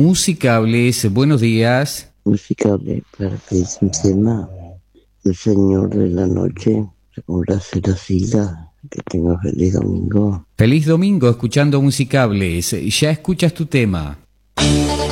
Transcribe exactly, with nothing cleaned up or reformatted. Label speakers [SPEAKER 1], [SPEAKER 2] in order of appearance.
[SPEAKER 1] Musicables. Buenos días.
[SPEAKER 2] Musicable para que es un tema. El Señor de la Noche, según la Seracila. Que tenga feliz domingo.
[SPEAKER 1] Feliz domingo escuchando Musicables. Ya escuchas tu tema.